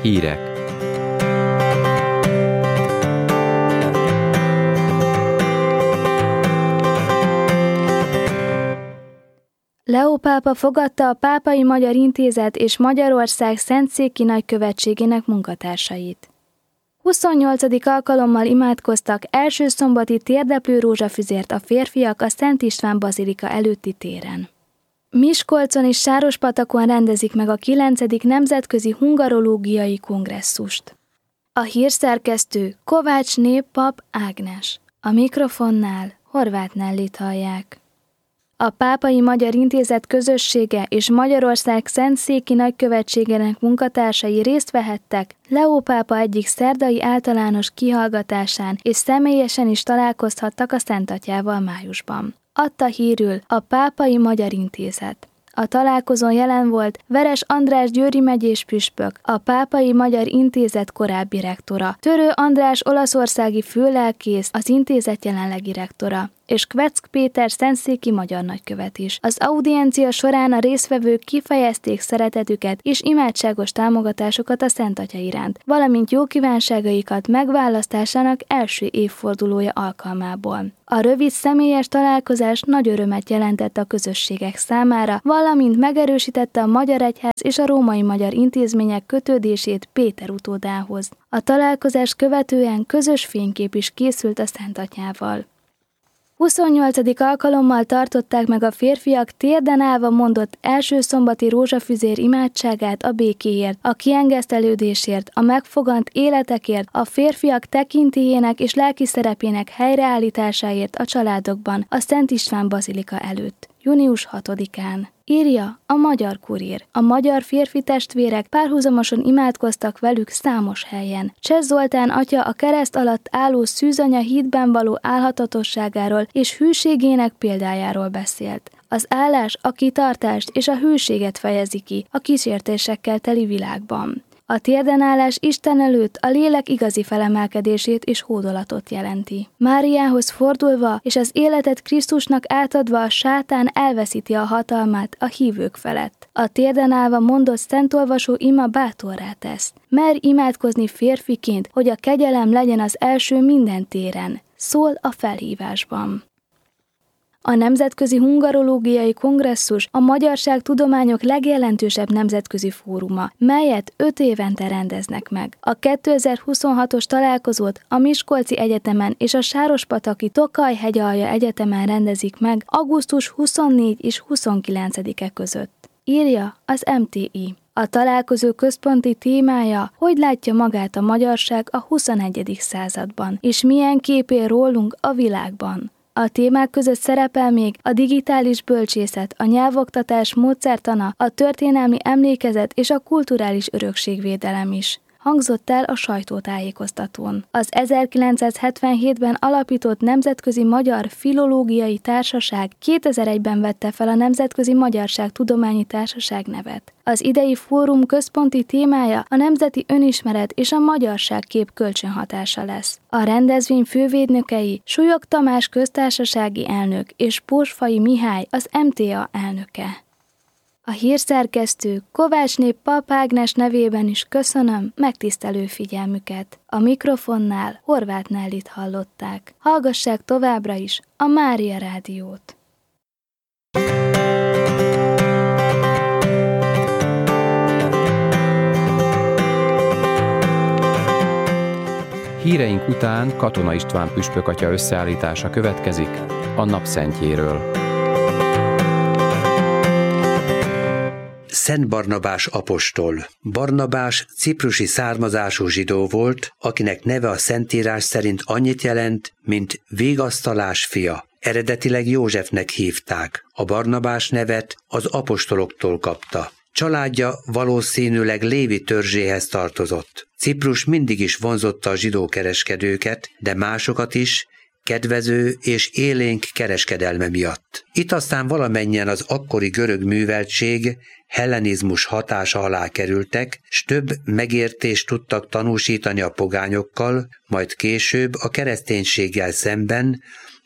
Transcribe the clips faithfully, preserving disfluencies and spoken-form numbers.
Hírek. Leó pápa fogadta a Pápai Magyar Intézet és Magyarország Szentszéki Nagykövetségének munkatársait. huszonnyolcadik alkalommal imádkoztak első szombati térdeplő rózsafüzért a férfiak a Szent István bazilika előtti téren. Miskolcon és Sárospatakon rendezik meg a kilencedik Nemzetközi Hungarológiai Kongresszust. A hírszerkesztő Kovácsné Pap Ágnes. A mikrofonnál Horváth Nellit hallják. A Pápai Magyar Intézet közössége és Magyarország Szentszéki Nagykövetségének munkatársai részt vehettek Leó pápa egyik szerdai általános kihallgatásán, és személyesen is találkozhattak a Szentatyával májusban. Adta hírül a Pápai Magyar Intézet. A találkozón jelen volt Veres András győri megyés püspök, a Pápai Magyar Intézet korábbi rektora, Törő András olaszországi főlelkész, az intézet jelenlegi rektora, és Kveck Péter szentszéki magyar nagykövet is. Az audiencia során a résztvevők kifejezték szeretetüket és imádságos támogatásukat a Szent Atya iránt, valamint jó kívánságaikat megválasztásának első évfordulója alkalmából. A rövid személyes találkozás nagy örömet jelentett a közösségek számára, valamint megerősítette a Magyar Egyház és a római magyar intézmények kötődését Péter utódához. A találkozás követően közös fénykép is készült a Szent Atyával. huszonnyolcadik alkalommal tartották meg a férfiak térden állva mondott első szombati rózsafüzér imádságát a békéért, a kiengesztelődésért, a megfogant életekért, a férfiak tekintélyének és lelki szerepének helyreállításáért a családokban, a Szent István bazilika előtt, június hatodikán. Írja a Magyar Kurír. A magyar férfi testvérek párhuzamosan imádkoztak velük számos helyen. Cseh Zoltán atya a kereszt alatt álló szűzanya hídben való állhatatosságáról és hűségének példájáról beszélt. Az állás a kitartást és a hűséget fejezi ki a kísértésekkel teli világban. A térdenállás Isten előtt a lélek igazi felemelkedését és hódolatot jelenti. Máriához fordulva és az életet Krisztusnak átadva a sátán elveszíti a hatalmát a hívők felett. A térden állva mondott szentolvasó ima bátorrá tesz. Merj imádkozni férfiként, hogy a kegyelem legyen az első minden téren. Szól a felhívásban. A Nemzetközi Hungarológiai Kongresszus a magyarság tudományok legjelentősebb nemzetközi fóruma, melyet öt évente rendeznek meg. A kétezer-huszonhatos találkozót a Miskolci Egyetemen és a Sárospataki Tokaj-Hegyalja Egyetemen rendezik meg augusztus huszonnégyedike és huszonkilencedike között. Írja az em té i. A találkozó központi témája, hogy látja magát a magyarság a huszonegyedik században, és milyen kép él rólunk a világban. A témák között szerepel még a digitális bölcsészet, a nyelvoktatás módszertana, a történelmi emlékezet és a kulturális örökségvédelem is. Hangzott el a sajtótájékoztatón. Az ezerkilencszázhetvenhétben alapított Nemzetközi Magyar Filológiai Társaság kétezer-egyben vette fel a Nemzetközi Magyarság Tudományi Társaság nevet. Az idei fórum központi témája a nemzeti önismeret és a magyarság kép kölcsönhatása lesz. A rendezvény fővédnökei Súlyog Tamás köztársasági elnök és Pósfai Mihály az em té á elnöke. A hírszerkesztő Kovácsné Pap Ágnes nevében is köszönöm megtisztelő figyelmüket. A mikrofonnál Horváth Nellit hallották. Hallgassák továbbra is a Mária Rádiót. Híreink után Katona István püspök atya összeállítása következik a napszentjéről. Szent Barnabás apostol. Barnabás ciprusi származású zsidó volt, akinek neve a Szentírás szerint annyit jelent, mint vigasztalás fia. Eredetileg Józsefnek hívták. A Barnabás nevet az apostoloktól kapta. Családja valószínűleg Lévi törzséhez tartozott. Ciprus mindig is vonzotta a zsidó kereskedőket, de másokat is, kedvező és élénk kereskedelme miatt. Itt aztán valamennyien az akkori görög műveltség, hellenizmus hatása alá kerültek, s több megértést tudtak tanúsítani a pogányokkal, majd később a kereszténységgel szemben,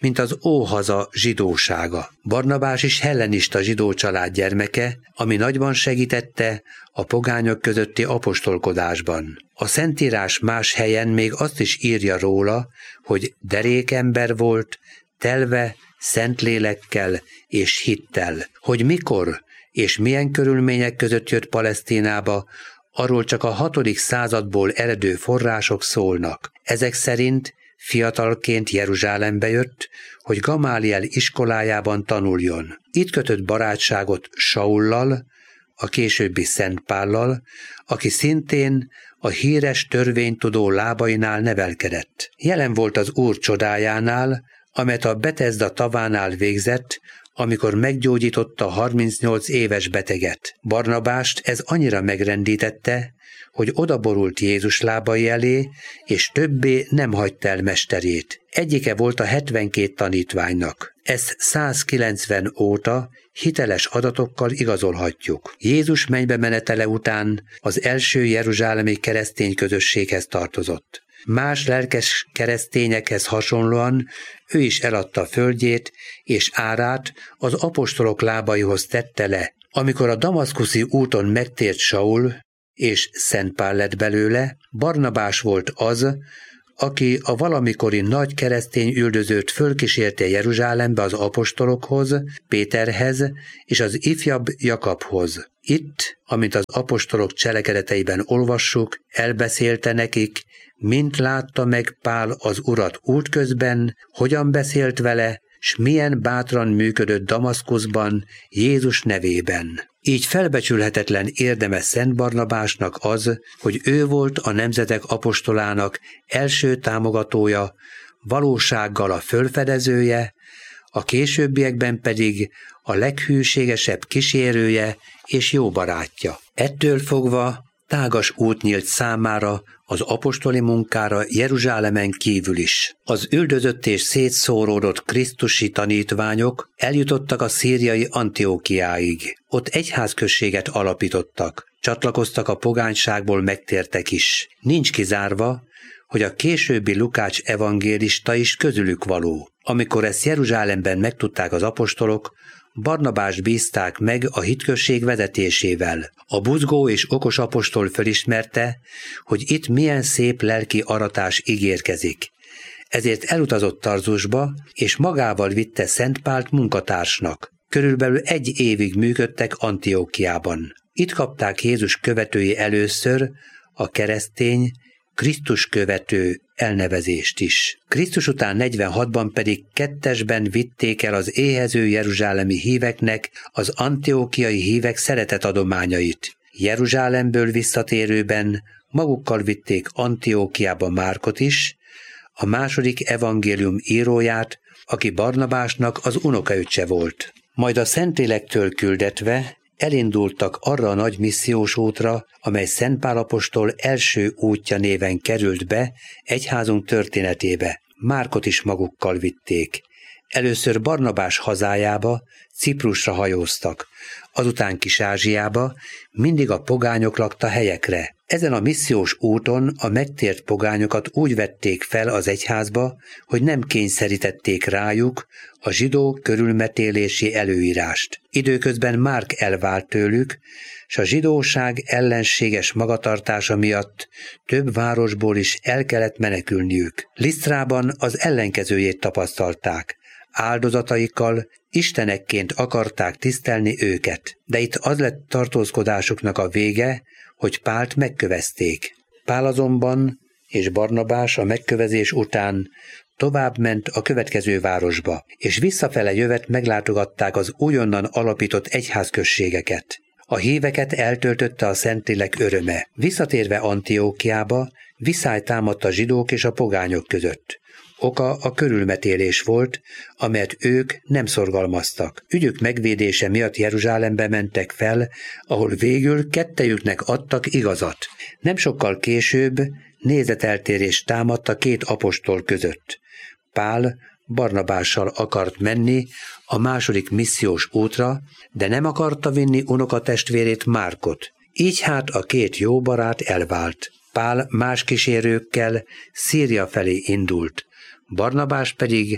mint az óhaza zsidósága. Barnabás is hellenista zsidó család gyermeke, ami nagyban segítette a pogányok közötti apostolkodásban. A Szentírás más helyen még azt is írja róla, hogy derékember volt, telve Szentlélekkel és hittel. Hogy mikor és milyen körülmények között jött Palesztinába, arról csak a hatodik századból eredő források szólnak. Ezek szerint fiatalként Jeruzsálembe jött, hogy Gamáliel iskolájában tanuljon. Itt kötött barátságot Saullal, a későbbi Szent Pállal, aki szintén a híres törvénytudó lábainál nevelkedett. Jelen volt az Úr csodájánál, amelyet a Betesda tavánál végzett, amikor meggyógyította a harmincnyolc éves beteget. Barnabást ez annyira megrendítette, hogy odaborult Jézus lábai elé, és többé nem hagyta el mesterét. Egyike volt a hetvenkét tanítványnak. Ezt százkilencven óta hiteles adatokkal igazolhatjuk. Jézus mennybe menetele után az első jeruzsálemi keresztény közösséghez tartozott. Más lelkes keresztényekhez hasonlóan ő is eladta a földjét, és árát az apostolok lábaihoz tette le. Amikor a damaszkuszi úton megtért Saul, és Szent Pál lett belőle, Barnabás volt az, aki a valamikori nagy keresztény üldözőt fölkísérte Jeruzsálembe az apostolokhoz, Péterhez és az ifjabb Jakabhoz. Itt, amint az apostolok cselekedeteiben olvassuk, elbeszélte nekik, mint látta meg Pál az Urat útközben, hogyan beszélt vele, s milyen bátran működött Damaszkuszban Jézus nevében. Így felbecsülhetetlen érdeme Szent Barnabásnak az, hogy ő volt a nemzetek apostolának első támogatója, valósággal a fölfedezője, a későbbiekben pedig a leghűségesebb kísérője és jó barátja. Ettől fogva tágas út nyílt számára az apostoli munkára Jeruzsálemen kívül is. Az üldözött és szétszóródott krisztusi tanítványok eljutottak a szíriai Antiókiáig. Ott egyházközséget alapítottak, csatlakoztak a pogányságból megtértek is. Nincs kizárva, hogy a későbbi Lukács evangélista is közülük való. Amikor ezt Jeruzsálemben megtudták az apostolok, Barnabást bízták meg a hitközség vezetésével. A buzgó és okos apostol fölismerte, hogy itt milyen szép lelki aratás ígérkezik. Ezért elutazott Tarzusba, és magával vitte Szent Pált munkatársnak. Körülbelül egy évig működtek Antiókiában. Itt kapták Jézus követői először a keresztény, Krisztus követő elnevezést is. Krisztus után negyvenhatban pedig kettesben vitték el az éhező jeruzsálemi híveknek az antiókiai hívek szeretetadományait. Jeruzsálemből visszatérőben magukkal vitték Antiókiába Márkot is, a második evangélium íróját, aki Barnabásnak az unokaöccse volt. Majd a Szentlélektől küldetve elindultak arra a nagy missziós útra, amely Szent Pál apostol első útja néven került be egyházunk történetébe. Márkot is magukkal vitték. Először Barnabás hazájába, Ciprusra hajóztak, azután Kis-Ázsiába, mindig a pogányok lakta helyekre. Ezen a missziós úton a megtért pogányokat úgy vették fel az egyházba, hogy nem kényszerítették rájuk a zsidó körülmetélési előírást. Időközben Márk elvált tőlük, s a zsidóság ellenséges magatartása miatt több városból is el kellett menekülniük. Lisztrában az ellenkezőjét tapasztalták. Áldozataikkal istenekként akarták tisztelni őket, de itt az lett tartózkodásuknak a vége, hogy Pált megkövezték. Pál azonban és Barnabás a megkövezés után tovább ment a következő városba, és visszafele jövet meglátogatták az újonnan alapított egyházközségeket. A híveket eltöltötte a Szentlélek öröme. Visszatérve Antiókiába, viszály támadt a zsidók és a pogányok között. Oka a körülmetélés volt, amelyet ők nem szorgalmaztak. Ügyük megvédése miatt Jeruzsálembe mentek fel, ahol végül kettejüknek adtak igazat. Nem sokkal később nézeteltérés támadt a két apostol között. Pál Barnabással akart menni a második missziós útra, de nem akarta vinni unokatestvérét Márkot. Így hát a két jó barát elvált. Pál más kísérőkkel Szíria felé indult. Barnabás pedig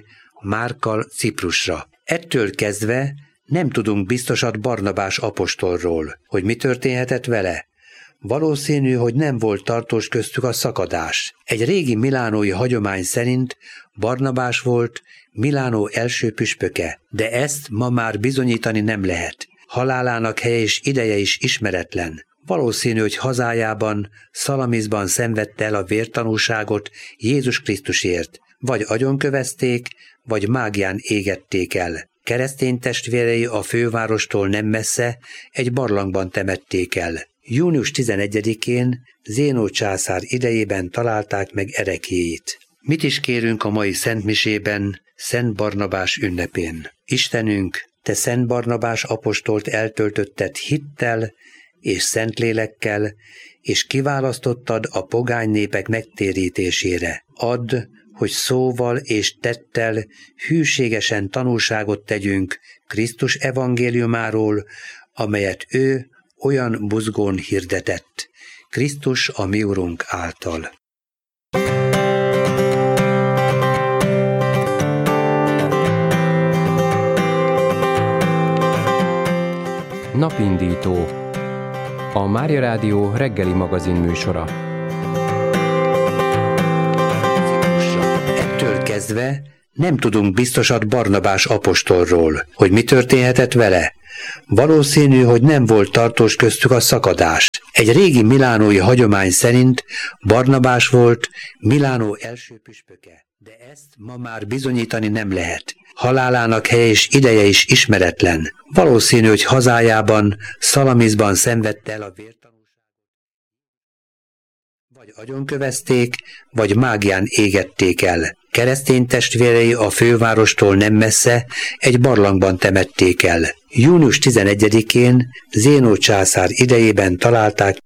Márkkal Ciprusra. Ettől kezdve nem tudunk biztosat Barnabás apostolról, hogy mi történhetett vele. Valószínű, hogy nem volt tartós köztük a szakadás. Egy régi milánói hagyomány szerint Barnabás volt Milánó első püspöke, de ezt ma már bizonyítani nem lehet. Halálának helye és ideje is ismeretlen. Valószínű, hogy hazájában, Szalamizban szenvedte el a vértanúságot Jézus Krisztusért, vagy agyonkövezték, vagy mágián égették el. Keresztény testvérei a fővárostól nem messze egy barlangban temették el. június tizenegyedikén Zénó császár idejében találták meg ereklyéit. Mit is kérünk a mai szentmisében, Szent Barnabás ünnepén? Istenünk, te Szent Barnabás apostolt eltöltötted hittel és szentlélekkel, és kiválasztottad a pogány népek megtérítésére. Add, hogy szóval és tettel hűségesen tanúságot tegyünk Krisztus evangéliumáról, amelyet ő olyan buzgón hirdetett, Krisztus a mi Urunk által. Napindító, a Mária Rádió reggeli magazin műsora. Ettől kezdve nem tudunk biztosat Barnabás apostolról, hogy mi történhetett vele. Valószínű, hogy nem volt tartós köztük a szakadás. Egy régi milánói hagyomány szerint Barnabás volt Milánó első püspöke, de ezt ma már bizonyítani nem lehet. Halálának helye és ideje is ismeretlen. Valószínű, hogy hazájában, Szalamizban szenvedte el a vértanúságot, vagy agyonkövezték, vagy mágián égették el. Keresztény testvérei a fővárostól nem messze egy barlangban temették el. június tizenegyedikén Zénó császár idejében találták